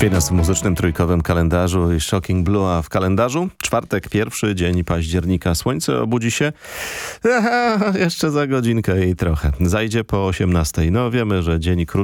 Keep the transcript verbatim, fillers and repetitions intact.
Happiness w muzycznym trójkowym kalendarzu i Shocking Blue, a w kalendarzu czwartek, pierwszy dzień października. Słońce obudzi się Aha, jeszcze za godzinkę i trochę. Zajdzie po osiemnastej. No wiemy, że dzień krótki.